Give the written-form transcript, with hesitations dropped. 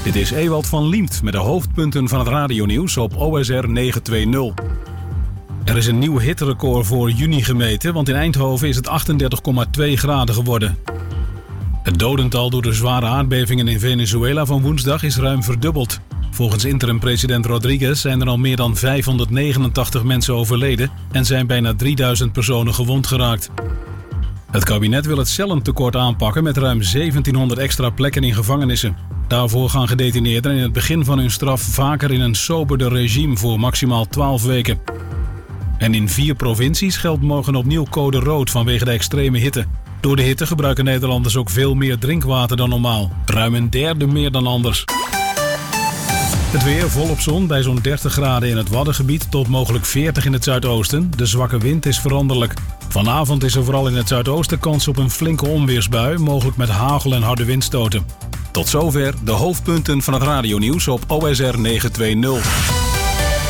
Dit is Ewald van Liemt met de hoofdpunten van het radionieuws op OSR 920. Er is een nieuw hitterecord voor juni gemeten, want in Eindhoven is het 38,2 graden geworden. Het dodental door de zware aardbevingen in Venezuela van woensdag is ruim verdubbeld. Volgens interim-president Rodriguez zijn er al meer dan 589 mensen overleden en zijn bijna 3000 personen gewond geraakt. Het kabinet wil het cellentekort aanpakken met ruim 1700 extra plekken in gevangenissen. Daarvoor gaan gedetineerden in het begin van hun straf vaker in een soberder regime voor maximaal 12 weken. En in 4 provincies geldt morgen opnieuw code rood vanwege de extreme hitte. Door de hitte gebruiken Nederlanders ook veel meer drinkwater dan normaal. Ruim een derde meer dan anders. Het weer volop zon bij zo'n 30 graden in het Waddengebied tot mogelijk 40 in het zuidoosten. De zwakke wind is veranderlijk. Vanavond is er vooral in het zuidoosten kans op een flinke onweersbui, mogelijk met hagel en harde windstoten. Tot zover de hoofdpunten van het radionieuws op OSR 920.